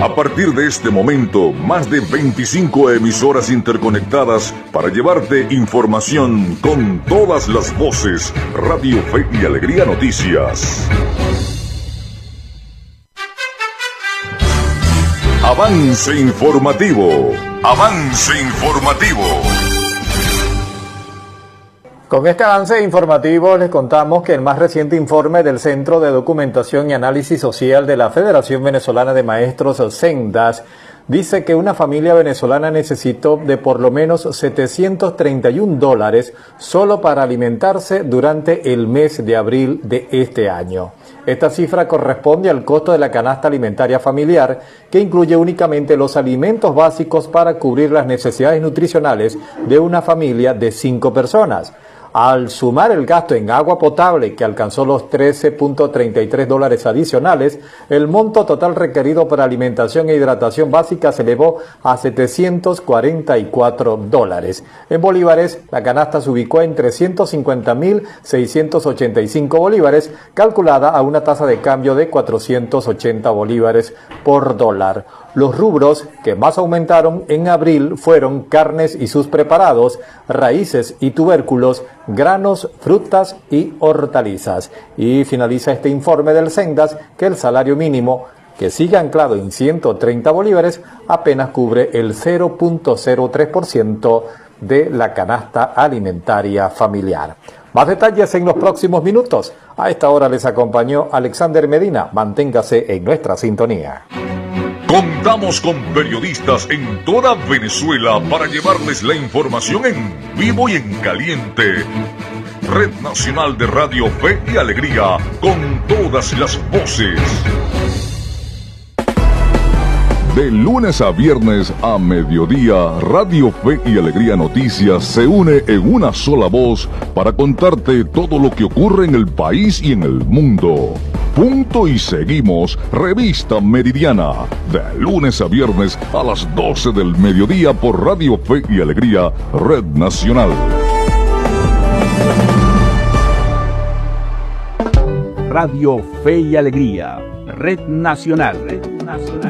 A partir de este momento, más de 25 emisoras interconectadas para llevarte información con todas las voces. Radio Fe y Alegría Noticias. Avance informativo. Avance informativo. Con este avance informativo les contamos que el más reciente informe del Centro de Documentación y Análisis Social de la Federación Venezolana de Maestros, CENDAS, dice que una familia venezolana necesitó de por lo menos $731 solo para alimentarse durante el mes de abril de este año. Esta cifra corresponde al costo de la canasta alimentaria familiar, que incluye únicamente los alimentos básicos para cubrir las necesidades nutricionales de una familia de 5 personas. Al sumar el gasto en agua potable, que alcanzó los $13.33 adicionales, el monto total requerido para alimentación e hidratación básica se elevó a $744. En bolívares, la canasta se ubicó en 350.685 bolívares, calculada a una tasa de cambio de 480 bolívares por dólar. Los rubros que más aumentaron en abril fueron carnes y sus preparados, raíces y tubérculos, granos, frutas y hortalizas. Y finaliza este informe del CENDAS que el salario mínimo, que sigue anclado en 130 bolívares, apenas cubre el 0.03% de la canasta alimentaria familiar. Más detalles en los próximos minutos. A esta hora les acompañó Alexander Medina. Manténgase en nuestra sintonía. Contamos con periodistas en toda Venezuela para llevarles la información en vivo y en caliente. Red Nacional de Radio Fe y Alegría, con todas las voces. De lunes a viernes a mediodía, Radio Fe y Alegría Noticias se une en una sola voz para contarte todo lo que ocurre en el país y en el mundo. Punto y seguimos, Revista Meridiana, de lunes a viernes a las 12 del mediodía por Radio Fe y Alegría, Red Nacional. Radio Fe y Alegría, Red Nacional.